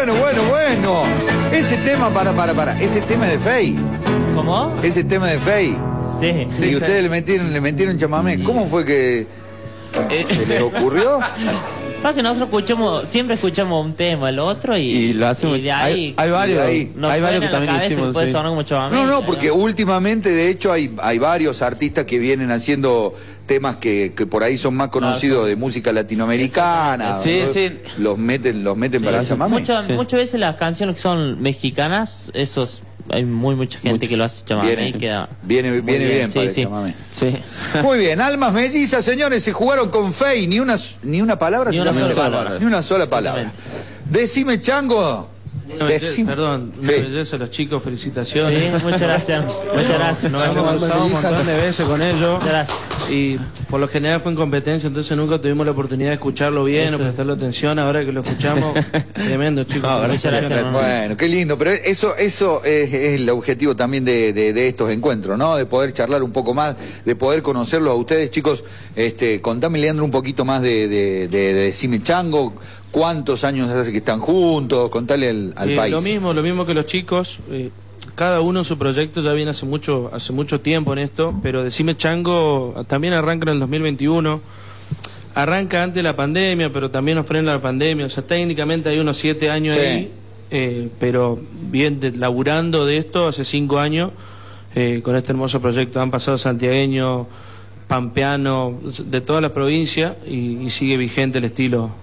bueno. Ese tema, para. Ese tema es de Fey. ¿Cómo? Ese tema es de Fey. Sí. Y ustedes le metieron chamamé. ¿Cómo fue que se les ocurrió? Pasa, nosotros siempre escuchamos un tema, el otro y lo hacemos. Y de ahí, hay varios que también hicimos. Puede sonar como chamamé. No, porque últimamente, de hecho, hay varios artistas que vienen haciendo temas que por ahí son más conocidos de música latinoamericana. Sí. Los meten para el chamamé. Muchas veces las canciones que son mexicanas, hay mucha gente que lo hace chamamé y queda... Viene bien para el chamamé. Sí. Muy bien, almas mellizas, señores, se jugaron con Fey, ni una palabra. Ni una sola palabra. Decime, Chango. Perdón, a los chicos, felicitaciones. Sí, muchas gracias. Nos hemos cruzado un montón de veces con ellos. Muchas gracias. Y por lo general fue en competencia, entonces nunca tuvimos la oportunidad de escucharlo bien o prestarle atención. Ahora que lo escuchamos, tremendo, chicos. Muchas gracias. Bueno, qué lindo, pero eso es el objetivo también de estos encuentros, ¿no? De poder charlar un poco más, de poder conocerlos a ustedes, chicos. Contame, Leandro, un poquito más de Decime, Chango. ¿Cuántos años hace que están juntos? Contale al país. Lo mismo que los chicos. Cada uno en su proyecto ya viene hace mucho tiempo en esto, pero Decime, Chango también arranca en el 2021. Arranca antes de la pandemia, pero también nos frena la pandemia. O sea, técnicamente hay unos 7 años ahí, pero bien laburando de esto hace 5 años con este hermoso proyecto. Han pasado santiagueños, pampeanos, de toda la provincia y sigue vigente el estilo